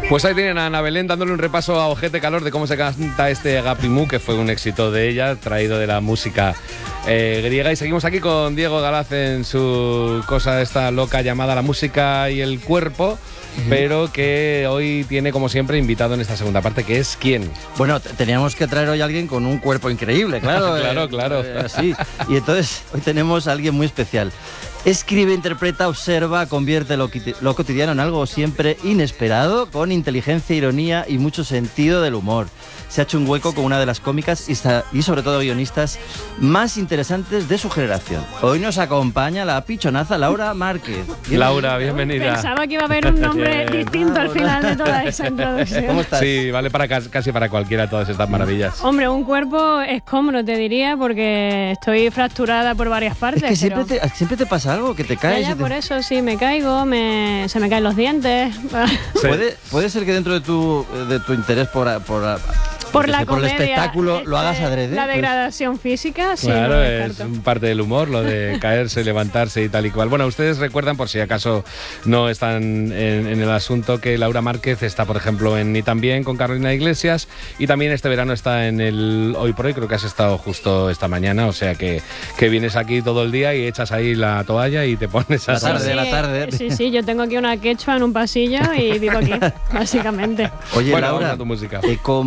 Pues ahí tienen a Ana Belén dándole un repaso a Ojete Calor de cómo se canta este Agapimú, que fue un éxito de ella, traído de la música griega. Y seguimos aquí con Diego Galaz en su cosa esta loca llamada La música y el cuerpo, pero que hoy tiene, como siempre, invitado en esta segunda parte, que es ¿quién? Bueno, teníamos que traer hoy a alguien con un cuerpo increíble, claro. Claro. Sí, y entonces hoy tenemos a alguien muy especial. Escribe, interpreta, observa, convierte lo cotidiano en algo siempre inesperado, con inteligencia, ironía y mucho sentido del humor. Se ha hecho un hueco con una de las cómicas y sobre todo guionistas más interesantes de su generación. Hoy nos acompaña la pichonaza Laura Márquez. Laura, bienvenida. Pensaba que iba a haber un nombre distinto al final de toda esa introducción. ¿Cómo estás? Sí, vale para casi para cualquiera todas estas maravillas. Hombre, un cuerpo escombro, te diría, porque estoy fracturada por varias partes. Es que siempre te pasa algo, que te caes. Ya, por eso sí, me caigo, se me caen los dientes. Sí. ¿Puede ser que dentro de tu interés por la comedia, por el espectáculo lo hagas adrede? La degradación física, sí. Claro, no es parte del humor, lo de caerse, levantarse y tal y cual. Bueno, ustedes recuerdan, por si acaso no están en el asunto, que Laura Márquez está, por ejemplo, en Ni tan bien con Carolina Iglesias, y también este verano está en el Hoy por Hoy. Creo que has estado justo esta mañana, o sea que vienes aquí todo el día y echas ahí la toalla y te pones a... La tarde. Sí, yo tengo aquí una quechua en un pasillo y vivo aquí, básicamente. Oye, bueno, Laura, vamos a tu música.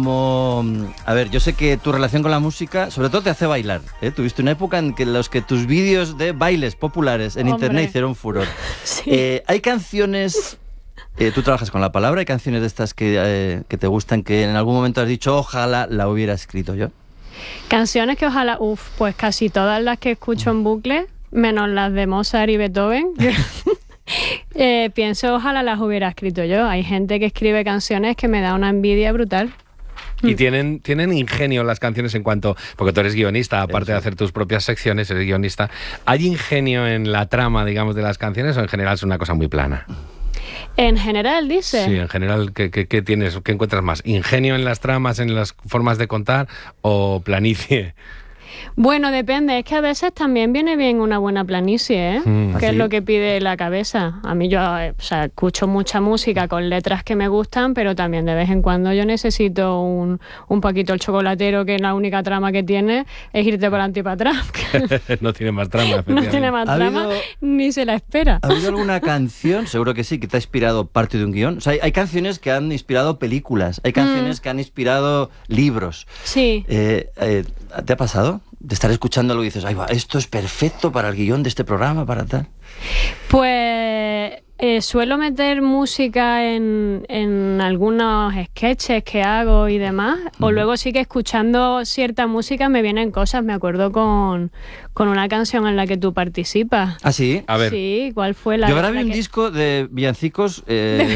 A ver, yo sé que tu relación con la música, sobre todo, te hace bailar, ¿eh? Tuviste una época en que tus vídeos de bailes populares en internet hicieron furor. Sí. Hay canciones... tú trabajas con la palabra, hay canciones de estas que te gustan, que en algún momento has dicho, ojalá la hubiera escrito yo. Canciones que ojalá, pues casi todas las que escucho en bucle, menos las de Mozart y Beethoven. Pienso, ojalá las hubiera escrito yo. Hay gente que escribe canciones que me da una envidia brutal. Y tienen ingenio las canciones en cuanto... Porque tú eres guionista, aparte de hacer tus propias secciones, eres guionista. ¿Hay ingenio en la trama, digamos, de las canciones, o en general es una cosa muy plana? En general, dice. Sí, en general, ¿qué tienes? ¿Qué encuentras más? ¿Ingenio en las tramas, en las formas de contar, o planicie? Bueno, depende. Es que a veces también viene bien una buena planicie, ¿eh? Que es lo que pide la cabeza. A mí yo escucho mucha música con letras que me gustan, pero también de vez en cuando yo necesito un Paquito el Chocolatero, que la única trama que tiene es irte para adelante y para atrás. No tiene más trama. No tiene más trama, ni se la espera. ¿Ha habido alguna canción, seguro que sí, que te ha inspirado parte de un guión? O sea, hay canciones que han inspirado películas, hay canciones que han inspirado libros. Sí. ¿Te ha pasado? De estar escuchándolo y dices, ay, va, esto es perfecto para el guión de este programa, para tal. Pues suelo meter música en algunos sketches que hago y demás, o luego sí que escuchando cierta música me vienen cosas. Me acuerdo con una canción en la que tú participas. ¿Ah, sí? A ver. Sí, ¿cuál fue la? Yo grabé un disco de villancicos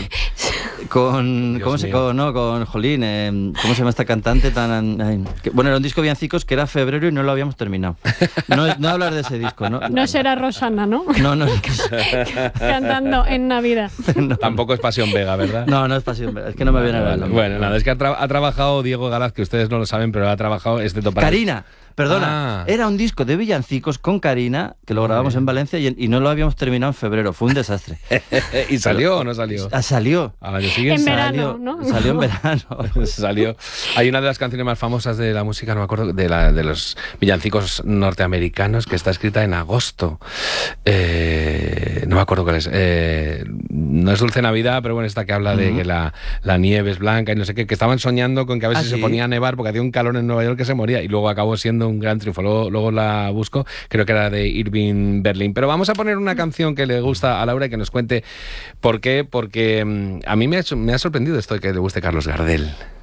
con Jolín, ¿cómo se llama esta cantante tan? Bueno, era un disco de villancicos que era febrero y no lo habíamos terminado. No hablar de ese disco, ¿no? No será Rosana, ¿no? No. Cantando en Navidad. No. Tampoco es Pasión Vega, ¿verdad? No es Pasión Vega, es que no me viene a ver. Bueno, nada, es que ha trabajado Diego Galaz, que ustedes no lo saben, pero ha trabajado para... Karina. Perdona, era un disco de villancicos con Karina, que lo grabamos en Valencia y no lo habíamos terminado en febrero. Fue un desastre. ¿Y salió o no salió? Salió. Al año siguiente. En verano, ¿no? Salió en verano. Salió. Hay una de las canciones más famosas de la música, no me acuerdo, de los villancicos norteamericanos, que está escrita en agosto. No me acuerdo cuál es. No es Dulce Navidad, pero bueno, esta que habla de que la nieve es blanca y no sé qué, que estaban soñando con que a veces se ponía a nevar porque hacía un calor en Nueva York que se moría, y luego acabó siendo un gran triunfo. Luego la busco, creo que era de Irving Berlin. Pero vamos a poner una canción que le gusta a Laura y que nos cuente por qué, porque a mí me ha sorprendido esto de que le guste Carlos Gardel.